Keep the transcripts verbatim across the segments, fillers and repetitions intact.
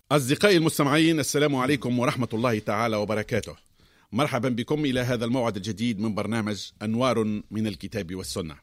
أصدقائي المستمعين، السلام عليكم ورحمة الله تعالى وبركاته. مرحبا بكم إلى هذا الموعد الجديد من برنامج أنوار من الكتاب والسنة.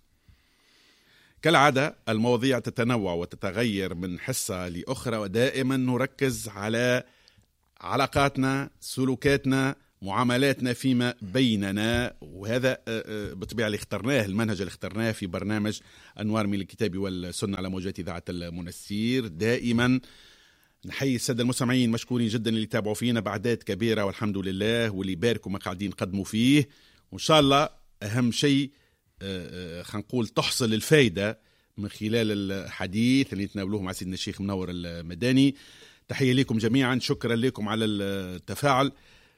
كالعادة المواضيع تتنوع وتتغير من حصة لأخرى، ودائما نركز على علاقاتنا، سلوكاتنا، معاملاتنا فيما بيننا، وهذا بطبيعة اللي اخترناه، المنهج اللي اخترناه في برنامج أنوار من الكتاب والسنة على موجات إذاعة المنستير. دائما نحيي السادة المستمعين، مشكورين جدا اللي تابعوا فينا بعدات كبيرة والحمد لله، واللي باركوا ما قاعدين نقدموا فيه، وإن شاء الله أهم شيء خلينا نقول تحصل الفايدة من خلال الحديث اللي نتناولوه مع سيدنا الشيخ منور المداني. تحية لكم جميعا، شكرا لكم على التفاعل.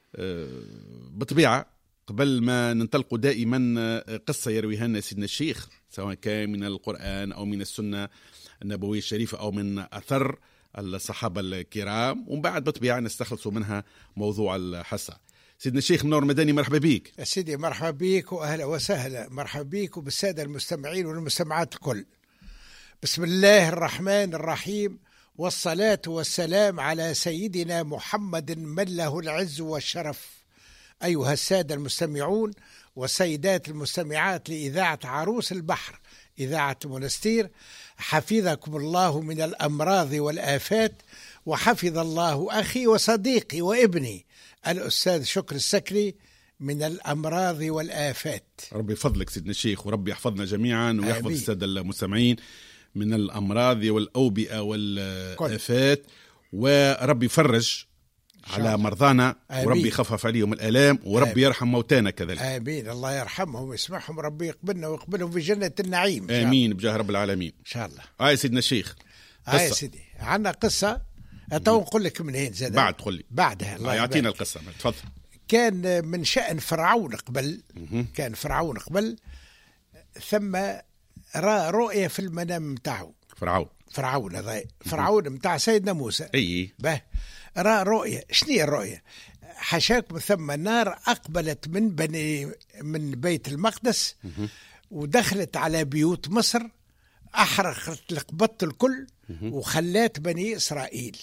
بطبيعة قبل ما ننطلقوا دائما قصة يرويها لنا سيدنا الشيخ، سواء كان من القرآن أو من السنة النبوية الشريفة أو من أثر الصحابة الكرام، ومن بعد بطبيعة نستخلصوا منها موضوع الحصة. سيدنا الشيخ منور المداني، مرحبا بيك. سيدي مرحبا بيك وأهلا وسهلا، مرحبا بيك وبالسادة المستمعين والمستمعات الكل. بسم الله الرحمن الرحيم، والصلاة والسلام على سيدنا محمد من له العز والشرف. أيها السادة المستمعون والسيدات المستمعات لإذاعة عروس البحر، إذاعة منستير، حفظكم الله من الأمراض والآفات، وحفظ الله أخي وصديقي وابني الأستاذ شكر السكري من الأمراض والآفات. ربي يفضلك سيدنا الشيخ، وربي يحفظنا جميعا ويحفظ السادة المستمعين من الأمراض والأوبئة والآفات، وربي يفرج على مرضانا، وربي يخفف عليهم الآلام، وربي آمين. يرحم موتانا كذلك. آمين، الله يرحمهم ويسمحهم، ربي يقبلنا ويقبلهم في جنة النعيم. آمين بجاه رب العالمين إن شاء الله. آه سيدنا الشيخ، آه يا سيدي عنا قصة، أتو نقول لك منين زاد بعد قل لي بعدها. الله يعطينا القصة، تفضل. كان من شأن فرعون قبل م- كان فرعون قبل ثم رأى رؤية في المنام متاعه. فرعون فرعون هذا فرعون متاع سيدنا موسى. اي به رأى رؤية. شنو هي الرؤية؟ حشاكم ثم نار أقبلت من بني من بيت المقدس ودخلت على بيوت مصر، أحرقت القبط الكل وخلات بني إسرائيل.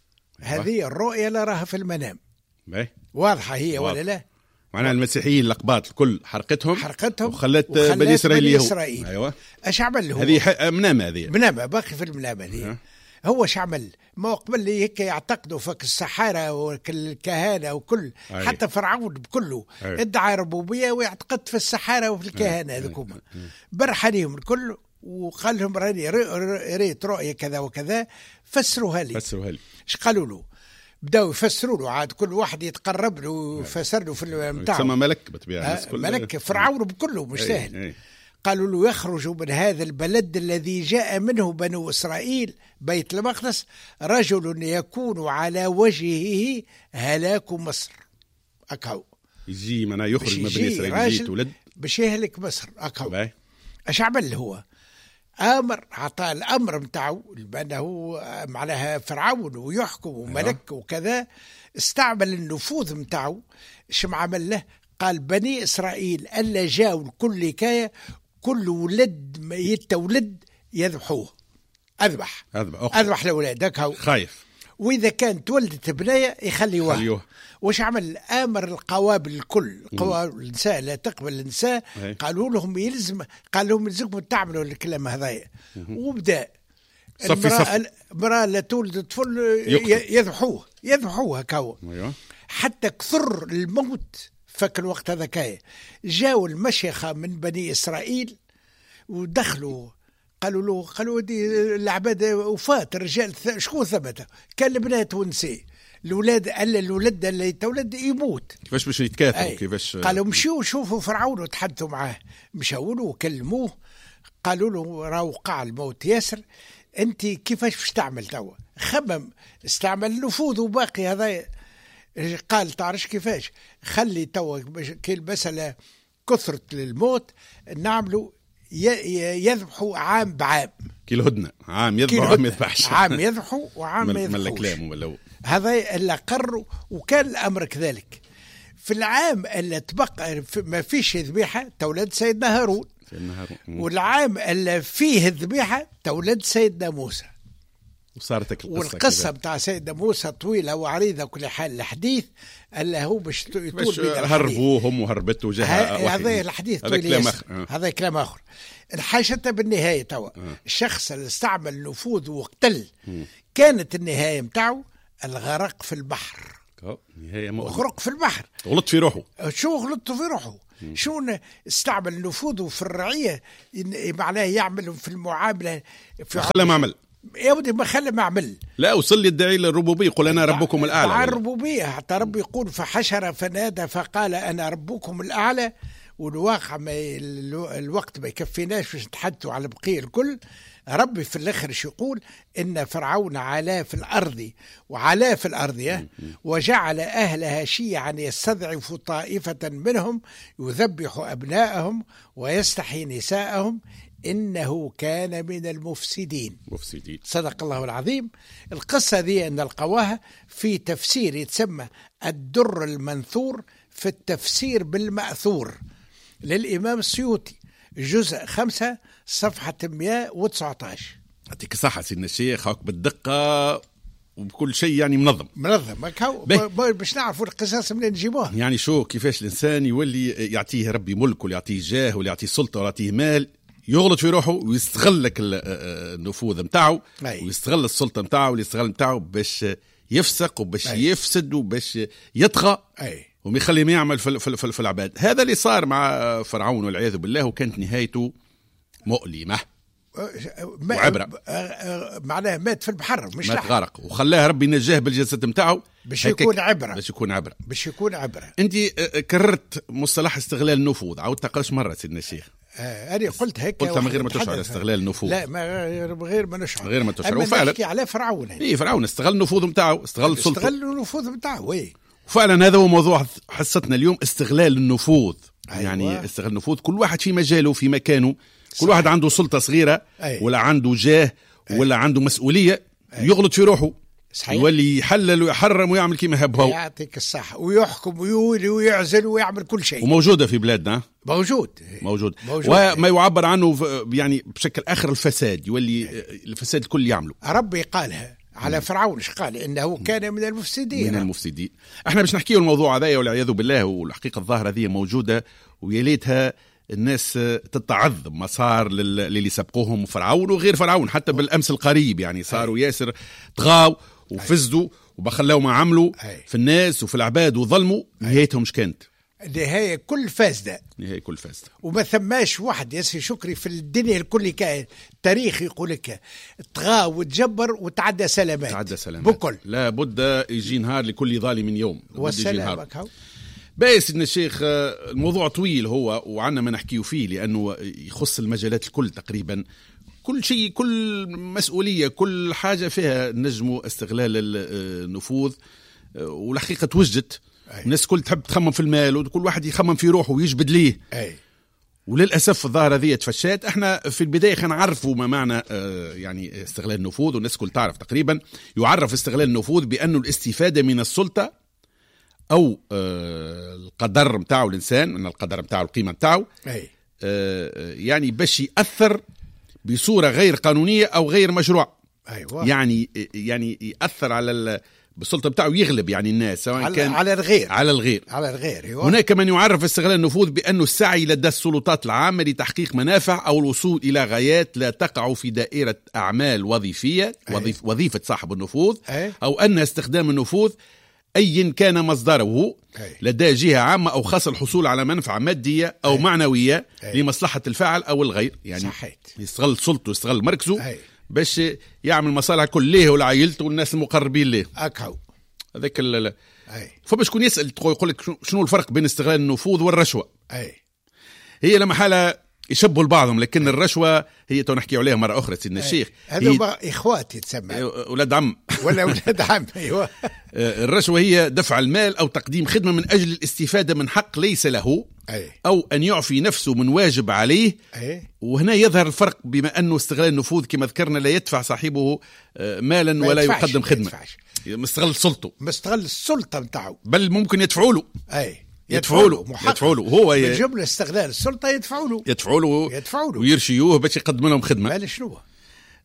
هذه الرؤية اللي راها في المنام. به واضحة هي واضح. ولا لا؟ معناها المسيحيين الأقباط الكل حرقتهم حرقتهم وخلت, وخلت بني إسرائيل, بني إسرائيل. أيوة. ايش عمل هو؟ هذه منامة، هذه منامة باقي في المنامة هذه. أه. هو ايش عمل؟ ما قبل لي هيك يعتقدوا فك السحارة والكهانة وكل أي. حتى فرعون بكله أي. ادعى ربوبية ويعتقد في السحارة وفي الكهانة هذوكم، برح عليهم الكل وقال لهم راني ريت رؤية كذا وكذا، فسروها لي. فسروها لي. ايش قالوا له؟ بداوا يفسروا له، عاد كل واحد يتقرب له ويفسر له في المتاع. يسمى ملك بطبيعة. ملك فرعون بكله مش سهل. قالوا له يخرج من هذا البلد الذي جاء منه بنو إسرائيل بيت المقدس رجل يكون على وجهه هلاك مصر. أكاو يجي منا يخرج من بني إسرائيل، يجي تولد باش يهلك مصر. أكاو ايش عمل هو؟ امر عطى الامر متاعه بانه معناها فرعون ويحكم وملك وكذا، استعمل النفوذ متاعه. شو عمل له؟ قال بني اسرائيل الا جاوا كل كايه، كل ولد يتولد يذبحوه. اذبح اذبح اذبح لاولادك هاو خايف، واذا كانت ولدت بنيه يخليوها. وش عمل؟ امر القوابل الكل، قوابل النساء لا تقبل النساء، قالوا لهم يلزم، قال لهم يلزمكم تعملوا الكلام هذايا. وبدا المراه لا تولد طفل يذبحوه يذبحوها كاو. حتى كثر الموت. فك الوقت هذا كاي جاوا المشيخة من بني إسرائيل ودخلوا، قالوا له قالوا دي العباد وفات الرجال شكون ثبته؟ كان البنات ونساء، الولاد الا الولد اللي يتولد يموت. كيفاش باش يتكاثروا؟ كيفاش؟ قالوا مشيوا شوفوا فرعون وتحدثوا معاه. مشاوا له وكلموه، قالوا له راه وقع الموت ياسر، انت كيفاش باش تعمل توا؟ خمم، استعمل نفوذ وباقي هذا. قال تعرفش كيفاش؟ خلي توا كي المسألة كثرت للموت نعملوا يذبحوا عام بعام. كي الهدنة عام يذبحوا عام يذبحش. عام يذبحوا وعام ما يذبحوش. من الكلام ولا هذا اللي قروا، وكان الأمر كذلك. في العام اللي تبقى ما فيش ذبيحة تولد سيدنا هارون، والعام اللي فيه الذبيحة تولد سيدنا موسى. وصارت القصة والقصة بتاع سيدنا موسى طويلة وعريضة كل حال. الحديث اللي هو باش يطول بين هربوهم وهربته جهة. هذا الحديث هذا كلام آخر. هذا كلام آخر. الحاجة بالنهاية توا آه. الشخص اللي استعمل نفوذ وقتل م. كانت النهاية متاعه الغرق في البحر. نهاية غرق في البحر، غلط في روحه. شو غلط في روحه؟ م. شو استعمل نفوذه في الرعية، معناه يعمل في المعاملة في خلى ما عمل يا ودي ما خلى ما عمل. لا وصل لي الداعي للربوبية يقول أنا ربكم الأعلى. مع الربوبية حتى ربي يقول فحشر فنادى فقال أنا ربكم الأعلى. والواقع ما الوقت ما يكفيناش باش نتحدثوا على بقية الكل. ربي في الآخر شو يقول؟ إن فرعون علا في الأرض وعلا في الأرض وجعل أهلها شيعا يستضعف طائفة منهم يذبح أبناءهم ويستحيي نساءهم إنه كان من المفسدين. مفسدين. صدق الله العظيم. القصة دي نلقاها في تفسير يتسمى الدر المنثور في التفسير بالمأثور للإمام السيوطي، جزء خمسة صفحة مئة وتسعة عشر. يعطيك صحة سيدنا الشيخ، هاك بالدقة وبكل شيء يعني منظم منظم باش نعرفوا القصص منين نجيبوها. يعني شو كيفاش الإنسان يولي يعطيه ربي ملك ولا يعطيه جاه ولا يعطيه سلطة ولا يعطيه مال، يغلط في روحه ويستغلك النفوذ متاعه ويستغل السلطة متاعه ويستغل متاعه باش يفسق وباش أي. يفسد وباش يطغى وما يخلي ما يعمل في, في, في, في العباد. هذا اللي صار مع فرعون والعياذ بالله، وكانت نهايته مؤلمة وعبرة. معناه مات في البحر مش مات غرق، وخلاه ربي نجاه بالجسد متاعه باش يكون عبرة باش يكون عبرة باش يكون عبرة. انت كررت مصطلح استغلال النفوذ، عاود تقاش مرة سيدنا الشيخ. آه أنا قلت هيك، قلت من غير ما تشعر استغلال النفوذ. لا ما غير ما نشعر غير ما تشعر. وفعلا نحكي على فرعون. اي فرعون استغل النفوذ نتاعو، استغل سلطته، استغل النفوذ نتاعو. اي وفعلا هذا هو موضوع حصتنا اليوم، استغلال النفوذ. أيوة. يعني استغلال النفوذ، كل واحد في مجاله في مكانه. صحيح. كل واحد عنده سلطة صغيرة. أيوة. ولا عنده جاه. أيوة. ولا عنده مسؤولية. أيوة. يغلط في روحه. صحيح. يولي يحلل ويحرم ويعمل كيما يحب هو. يعطيك الصحة. ويحكم ويولي ويعزل ويعمل كل شيء. وموجودة في بلادنا. موجود. موجود. موجود. وما يعبر عنه يعني بشكل آخر الفساد، يولي الفساد الكل يعمله. ربي قالها على فرعون، ايش قال؟ انه كان من المفسدين. من المفسدين. احنا باش نحكيو الموضوع هذا والعياذ بالله، والحقيقة الظاهرة هذه موجودة ويا ليتها الناس تتعظ ما صار للي سبقوهم فرعون وغير فرعون، حتى بالامس القريب يعني صاروا ياسر طغاو وفسدوا وبخلاو ما عملوا في الناس وفي العباد وظلموا. نهايتهم مش كانت؟ نهاية كل فاسدة. نهاية كل فاسدة. وما ثماش واحد ياسر شكري في الدنيا الكل كان تاريخ يقول لك طغى وتجبر وتعدى سلامات. تعدى سلامات بكل. لا بد يجي نهار لكل ظالم يوم. والسلام. بايس إن الشيخ الموضوع طويل هو وعنا ما نحكيه فيه، لأنه يخص المجالات الكل تقريبا، كل شيء، كل مسؤولية، كل حاجة فيها نجموا استغلال النفوذ. والحقيقة توجدت الناس كل تحب تخمم في المال، وكل واحد يخمم في روحه ويجبد ليه. أي. وللأسف الظاهرة ذي تفشات. احنا في البداية خلينا نعرفوا ما معنى آه يعني استغلال النفوذ، والناس كل تعرف تقريبا. يعرف استغلال النفوذ بأنه الاستفادة من السلطة أو آه القدر متاعه الإنسان، من القدر متاعه القيمة متاعه، آه يعني باش يأثر بصورة غير قانونية أو غير مشروع. أيوة. يعني يعني يأثر على بالسلطة بتاعه، يغلب يعني الناس سواء على كان على الغير على الغير على الغير. أيوة. هناك من يعرف استغلال النفوذ بأنه السعي لدى السلطات العامة لتحقيق منافع أو الوصول إلى غايات لا تقع في دائرة أعمال وظيفية. أي. وظيف وظيفة صاحب النفوذ. أي. أو أن استخدام النفوذ أي كان مصدره أي. لدى جهة عامة أو خاصة الحصول على منفعة مادية أو أي. معنوية أي. لمصلحة الفاعل أو الغير. يعني صحيت. يستغل سلطته ويستغل مركزه أي. باش يعمل مصالح كل ليه والعائلته والناس المقربين ليه. أكهو هذاك ال فباش يكون يسأل يقول لك شنو الفرق بين استغلال النفوذ والرشوة. أي. هي لما حالة يشبهوا لبعضهم، لكن الرشوة هي تو نحكي عليها مرة أخرى سيدنا الشيخ. هذا إخوات يتسمى ولاد عم ولا ولاد عم. أيوة. الرشوة هي دفع المال أو تقديم خدمة من أجل الاستفادة من حق ليس له. أي. أو أن يعفي نفسه من واجب عليه. أي. وهنا يظهر الفرق، بما أنه استغلال النفوذ كما ذكرنا لا يدفع صاحبه مالا ولا يقدم خدمة، مستغل سلطته، مستغل السلطة متاعه، بل ممكن يدفعوا له. أي. يدفعوا له يدفعوا له هو من جملة استغلال السلطة يدفعوا له يدفعوا له يدفعوا له ويرشيوه باش يقدم لهم خدمة. مال شنو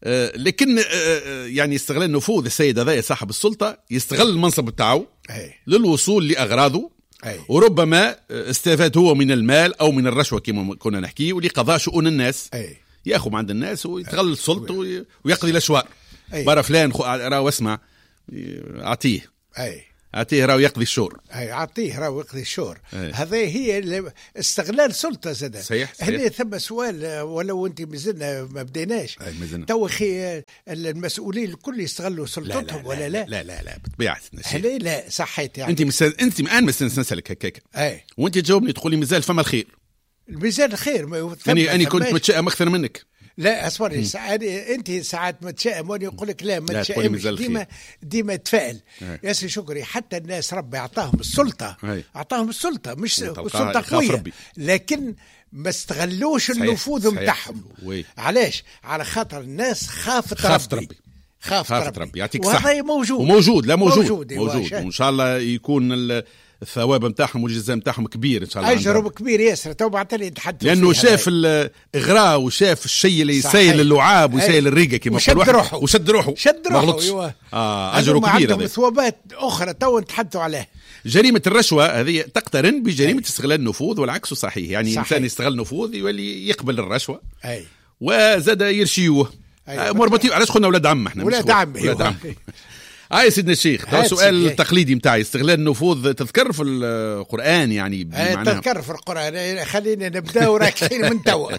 آه لكن آه يعني استغلال نفوذ السيد هذا صاحب السلطة يستغل المنصب بتاعه للوصول لأغراضه، أي. وربما استفاد هو من المال أو من الرشوة كما كنا نحكي ولقضاء شؤون الناس، أي. يأخذ عند الناس ويتغل سلطته ويقضي الأشواء. برا فلان راه اسمع أعطيه أي أعطيه راهو يقضي الشور، أي أعطيه راهو يقضي الشور. هذا هي استغلال سلطة زاد. صحيح. هنا ثم سؤال ولو أنت مازلنا ما بديناش تو أخي، المسؤولين الكل يستغلوا سلطتهم ولا لا؟ لا لا لا بطبيعة هنا لا صحيت يعني. أنت مسا... أنت الآن مثلا نسألك هكاك، أي وأنت تجاوبني تقولي مازال فما الخير. الميزان الخير ما أنا أنا كنت متشائم أكثر منك. لا اصبري انت ساعات متشائم وانا يقول لك لا ما تشائمش، ديما ديما تفائل. يا سي شكري حتى الناس ربي اعطاهم السلطه، اعطاهم السلطه مش سلطه قويه لكن ما استغلوش النفوذ نتاعهم. علاش؟ على خاطر الناس خافت خافت ربي, ربي. خافت ربي, ربي. يعطيك صح. وهذا موجود وموجود لا موجود موجود, موجود. وان شاء الله يكون الثواب نتاعهم والجزاء نتاعهم كبير ان شاء الله. اجر كبير ياسر. تو بعتلي نتحدث لانه شاف الاغراء وشاف الشيء اللي يسيل اللعاب ويسيل الريقه كما يقولوا، شد روحه وشد روحه شد روحه. اه اجر كبير. عندهم ثوابات اخرى تو نتحدثوا عليه. جريمه الرشوه هذه تقترن بجريمه أي. استغلال النفوذ والعكس صحيح. يعني صحيح. انسان يستغل نفوذ يولي يقبل الرشوه، اي وزاد يرشيوه. أيوة. مربوطين علاش قلنا ولاد عم احنا ولاد عم ولاد عم. هاي سيدنا الشيخ تو السؤال التقليدي متاعي، استغلال النفوذ تذكر في القرآن يعني بمعناها تذكر في القرآن. خلينا نبداو راكحين من توا.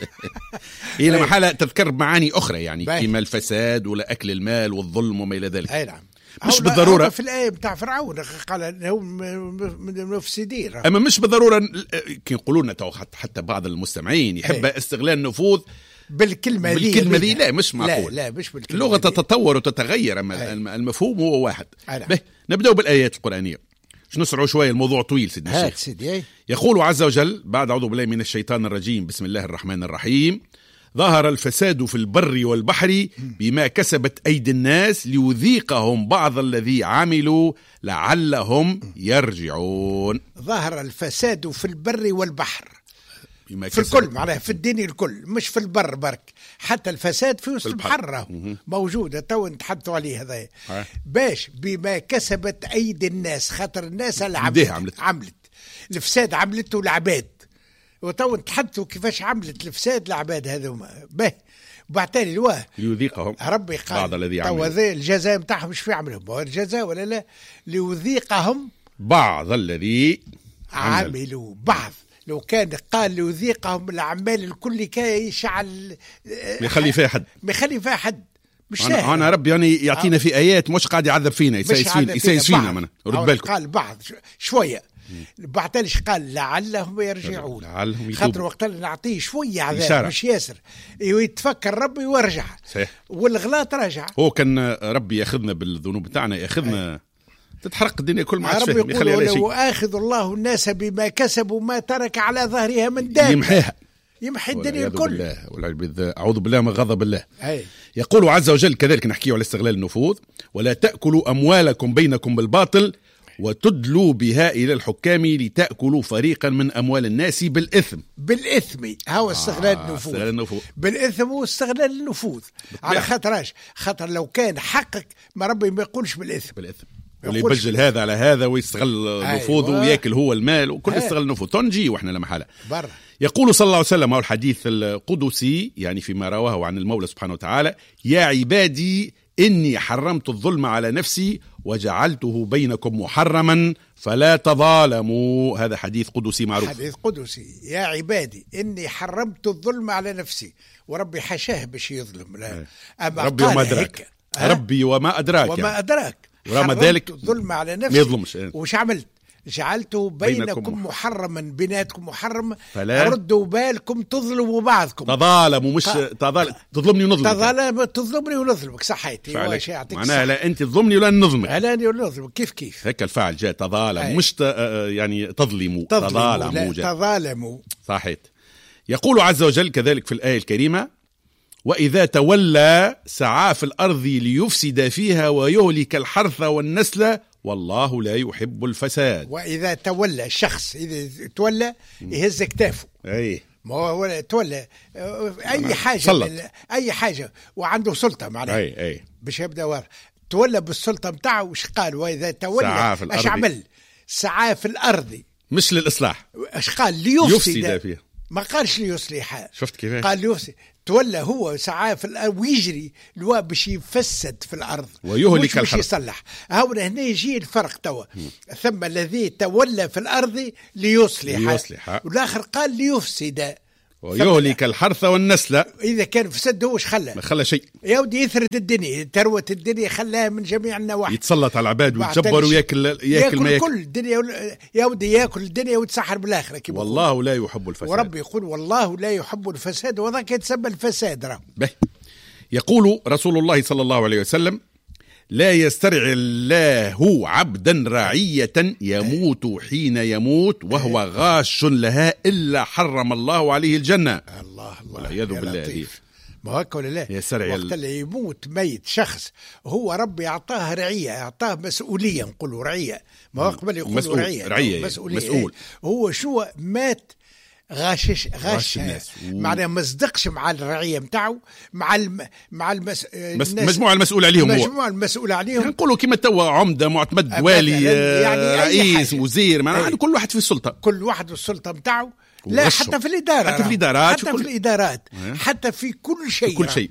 هي لما حالة تذكر معاني أخرى يعني كما الفساد ولا أكل المال والظلم وما إلى ذلك. أي نعم. مش بالضرورة في الآية بتاع فرعون قال انهم من المفسدين، أما مش بالضرورة كي يقولوا لنا حتى بعض المستمعين يحب أي. استغلال النفوذ بالكلمة ذي بالكلمة ذي لا مش معقول. لا, لا مش بالكلمة. اللغة تتطور وتتغير أما أي. المفهوم هو واحد. به نبدأ بالآيات القرآنية. شو نسرعوا شوية، الموضوع طويل سيدنا الشيخ. سيدي. يقول عز وجل بعد أعوذ بالله من الشيطان الرجيم بسم الله الرحمن الرحيم: ظهر الفساد في البر والبحر بما كسبت أيدي الناس ليذيقهم بعض الذي عملوا لعلهم يرجعون. ظهر الفساد في البر والبحر في الكل معناها في الدين الكل مش في البر برك، حتى الفساد في وسط البحر موجودة تو نتحدثوا عليه. هذا باش بما كسبت أيدي الناس، خاطر الناس اللي عملت, عملت عملت الفساد عملته العباد، وتو نتحدثوا كيفاش عملت الفساد العباد هذوما. به وبعتالي الواه ليذيقهم ربي قال بعض الذي عملوا. تو الجزاء نتاعهم مش في عملهم الجزاء ولا لا؟ ليذيقهم بعض الذي عملوا. بعض لو كان قال ليذيقهم الأعمال الكل كان يشعل ما يخلي فيها حد ما يخلي فيها حد مش سهل. أنا, أنا ربي يعني يعطينا في آيات مش قاعد يعذب فينا يسايس فينا يسايس فينا من رد بالكم. قال بعض شوية بعتلش قال لعلهم يرجعون، لعلهم خاطر وقت اللي نعطيه شوية عذاب مش ياسر ويتفكر ربي ويرجع. صحيح. والغلط رجع. هو كان ربي ياخذنا بالذنوب بتاعنا ياخذنا أي. تتحرق الدنيا كل ما عادش فهم يخلي على شيء. وآخذ الله الناس بما كسبوا ما ترك على ظهرها من دابة يمحيها يمحي الدنيا الكل. أعوذ بالله من غضب الله. أي. يقول عز وجل كذلك نحكيه على استغلال النفوذ: ولا تأكلوا أموالكم بينكم بالباطل وتدلوا بها إلى الحكام لتأكلوا فريقا من أموال الناس بالإثم. بالإثم هو استغلال آه النفوذ. النفوذ بالإثم واستغلال النفوذ على خاطرش خاطر لو كان حقك ما ربي ما يقولش بالإثم. بالإثم واللي يبجل هذا على هذا ويستغل نفوذه أيوة. ويأكل هو المال وكل يستغل النفوذ تنجي وإحنا لما حالة برا. يقول صلى الله عليه وسلم هو الحديث القدسي يعني فيما رواه عن المولى سبحانه وتعالى: يا عبادي إني حرمت الظلم على نفسي وجعلته بينكم محرما فلا تظالموا. هذا حديث قدسي معروف. حديث قدسي: يا عبادي إني حرمت الظلم على نفسي، وربي حشاه باش يظلم. لا. أما ربي وما أدراك. ربي وما أدراك وما يعني. أدراك ورغم ذلك الظلم على نفسي ما يظلمش. وش عملت؟ جعلته بينكم, بينكم محرما بيناتكم محرما فلا ردوا بالكم تظلموا بعضكم. تظالموا مش ق... تظالم تظلمني ونظلمك. تظالم تظلمني ونظلمك صحيت. معناها لا انت تظلمني ولا نظلمك. لا اني ونظلمك كيف كيف هيك الفاعل جاء تظالم مش ت... يعني تظلموا تظالموا تظالموا صحيت. يقول عز وجل كذلك في الآية الكريمة: وإذا تولى سعى في الأرض ليفسد فيها ويهلك الحرث والنسل والله لا يحب الفساد. وإذا تولى الشخص إذا تولى يهز كتافه أي ما هو تولى اي حاجه اي حاجه وعنده سلطه معناها اي اي باش يبدا واضح تولى بالسلطه نتاعو واش قال واذا تولى اش عمل سعى في الارض مش للاصلاح اش قال ليفسد يفسد فيها ما قالش ليصلح شفت كيف قال ليفسد تولى هو سعى في الارض ويجري الوا باش يفسد في الارض ويهلك باش يصلح هاونا هنا يجي الفرق توا ثم الذي تولى في الارض ليصلح, ليصلح. والاخر قال ليفسد ويهلك الحرث والنسل. اذا كان فسد هو ايش خلى؟ ما خلى شيء يا ودي يثرد الدنيا ثروه الدنيا خلاها من جميع النواحي يتسلط على العباد ويتجبر وياكل ياكل, ياكل ما ياكل كل الدنيا يا ودي ياكل الدنيا ويتسحر بالاخره كيف والله لا يحب الفساد وربي يقول والله لا يحب الفساد وذاك يتسبب الفساد راه. يقول رسول الله صلى الله عليه وسلم لا يسترعي الله عبدا رعية يموت حين يموت وهو غاش لها إلا حرم الله عليه الجنة. الله الله والعياذ بالله. ما هيك ولا لا؟ يسترعي وقت اللي يموت ميت شخص هو ربي أعطاه رعية أعطاه مسؤولية نقولوا رعية ما هو قبل يقولوا مسؤول. رعية رعية مسؤولية. مسؤول. هو شو مات غاشش غاش الناس و... معناها ما صدقش مع الرعيه نتاعو مع الم... مع المس... مس... المجموعه المسؤول عليهم المجموعه المسؤول عليهم نقولوا كيما توا عمده معتمد والي يعني رئيس وزير معناها كل واحد في السلطه كل واحد السلطه نتاعو لا حتى في الاداره حتى في الادارات حتى في الادارات حتى في كل شيء في كل شيء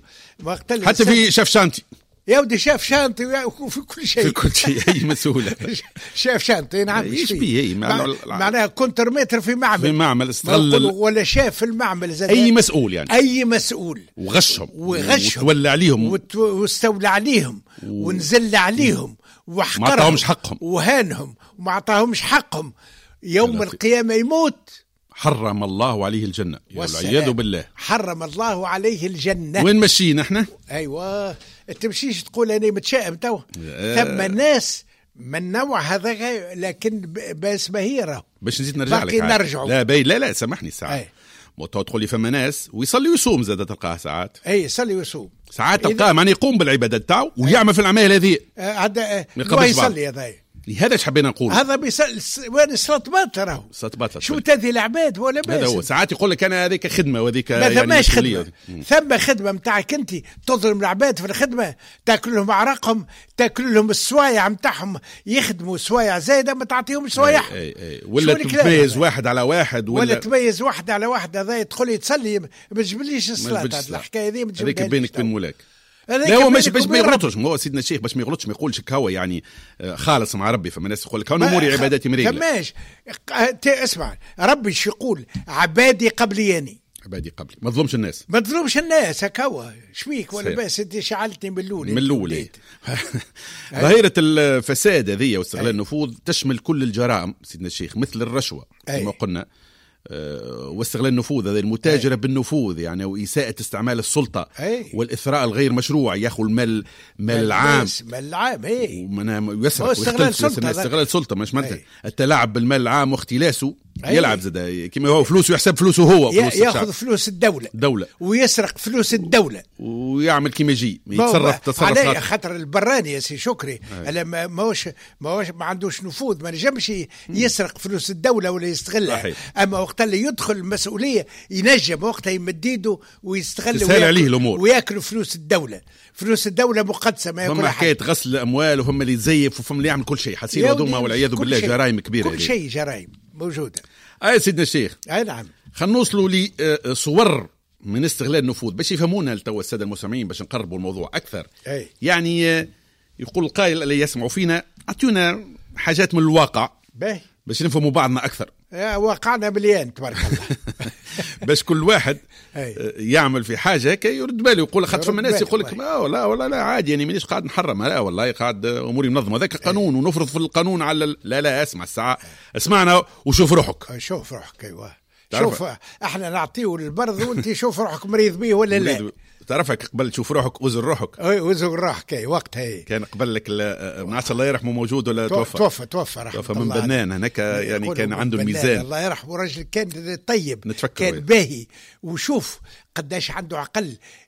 حتى في شاف شانتي يا ودي شاف شانتي وفي كل شيء في كل شيء أي مسؤولة شاف شانتي نعم ايش بيه معناها معناها كونترمتر في معمل في معمل استغل ولا شاف في المعمل زاد أي مسؤول يعني أي مسؤول وغشهم وغشهم وتولى عليهم واستولى عليهم و... ونزل عليهم واحقرهم ما عطاهمش حقهم وهانهم وما عطاهمش حقهم يوم القيامة يموت حرم الله عليه الجنة والعياذ بالله. حرم الله عليه الجنة. وين مشينا احنا؟ ايوه انت مشيش تقول انا متشائم تو ثم الناس من نوع هذا لكن بس بهيرة باش نزيد نرجع لك نرجعوا. لا بي لا لا سامحني ساعة مو تقول لي فما ناس ويصلي ويصوم زاد تلقاه ساعات اي يصلي ويصوم ساعات تلقاه معني يقوم بالعبادات تاعو ويعمل في العمل هذه هذا هو يصلي هذا لهذا ايش حبينا نقول هذا بيصل وين الصلاة باطل راهو الصلاة باطل شو تاذي العباد ولا بس هذا هو ساعات يقول لك انا هذيك خدمه وهذيك يعني ثماش خدمه ثم خدمه نتاعك انت تظلم العباد في الخدمه تاكل لهم عرقهم تاكل لهم السوايع نتاعهم يخدموا سوايع زايده ما تعطيهم سوايع اي اي اي. ولا تميز واحد على واحد ولا, ولا تميز واحد على واحد هذا تدخل يتصلي ما تجبليش الصلاه هذه الحكايه هذه هذيك بينك وبين مولاك لا هو مش باش ما يغلطش هو سيدنا الشيخ باش ما يغلطش ما يقولش هو يعني خالص مع ربي فما ناس يقول لك انا اموري عباداتي مريقله فماش اسمع ربي شو يقول عبادي قبلياني عبادي قبلي ما تظلمش الناس ما تظلمش الناس هكا هو شبيك ولا بس انت شعلتني من الاول من الاول ظاهره الفساد هذه واستغلال النفوذ تشمل كل الجرائم سيدنا الشيخ مثل الرشوه كما قلنا واستغلال النفوذ هذا المتاجرة أي. بالنفوذ يعني وإساءة استعمال السلطة أي. والإثراء الغير مشروع يأخذ المال مال العام مال العام إيه ويسرق استغلال السلطة استغلال السلطة مش مثلا التلاعب بالمال العام واختلاسه أي. يلعب زاد كما هو فلوسه يحسب فلوسه هو فلوس ياخذ فلوس الدولة دولة ويسرق فلوس الدولة ويعمل كيما يجي يتصرف تصرف عليه خاطر البراني يا سي شكري الا ما ماهوش ماهوش ما عندوش نفوذ ما نجمش يسرق فلوس الدولة ولا يستغلها اما وقت اللي يدخل المسؤولية ينجم وقتها يمد يده ويستغل تسهل عليه الامور وياكل فلوس الدولة فلوس الدولة مقدسة ما ياكل حكاية غسل الاموال وهم اللي يزيف وهم اللي يعمل كل شيء حسين وذوما والعياذ بالله جرائم كبيرة كل شيء جرائم موجودة اي سيدنا الشيخ اي نعم خلينا نوصلوا لصور من استغلال النفوذ باش يفهمونا لتوا الساده المستمعين باش نقربوا الموضوع اكثر أي. يعني يقول القائل اللي يسمعوا فينا اعطونا حاجات من الواقع باهي باش نفهموا بعضنا اكثر يا واقعنا مليان تبارك الله باش كل واحد يعمل في حاجه كي يرد باله يقول خاطر فما ناس يقول لك لا ولا ولا لا عادي يعني مانيش قاعد نحرم لا والله قاعد اموري منظمه هذاك قانون ونفرض في القانون على لا لا اسمع الساعه اسمعنا وشوف روحك شوف روحك ايوه شوف احنا نعطيه البرد وانت شوف روحك مريض به ولا لا تعرفك قبل تشوف روحك وزر روحك اي وزر روحك اي وقتها هي كان قبل لك ما عادش الله يرحمه موجود ولا توفى توفى توفى رحمه توفى من بنان هناك يعني كان عنده الميزان الله يرحمه رجل كان طيب نتفكر كان باهي وشوف قداش عنده عقل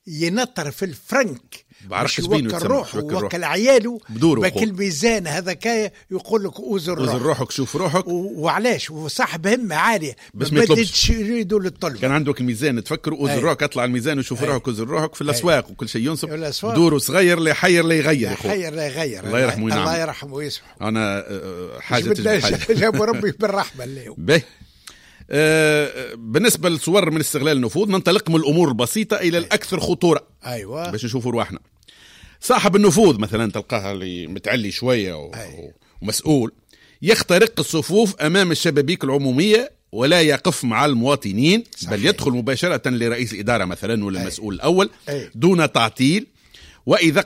ينطر في الفرنك باش يوكل روحه ووكل عياله باكل ميزان هذا كاية يقول لك اوزر روحك اوزر روحك شوف روحك و... وعلاش وصاحب همة عالية بس ما يطلبش يريدوا للطلب. كان عندك الميزان تفكر اوزر روحك اطلع الميزان وشوف روحك اوزر روحك في الاسواق وكل شيء ينصب دوره صغير لا يحير لا يغير يحير لا يغير الله يرحمه وينعم الله يرحمه ويسمحه. انا حاجة جابوا ربي بالرحمة اليوم. به آه بالنسبة للصور من استغلال النفوذ ننطلق من الأمور البسيطة إلى الأكثر خطورة. أيوة. باش نشوفوا رواحنا. صاحب النفوذ مثلا تلقاها اللي متعلي شوية و... أيوة. ومسؤول يخترق الصفوف أمام الشبابيك العمومية ولا يقف مع المواطنين صحيح. بل يدخل مباشرة لرئيس الإدارة مثلا ولا المسؤول الأول أيوة. دون تعطيل. وإذا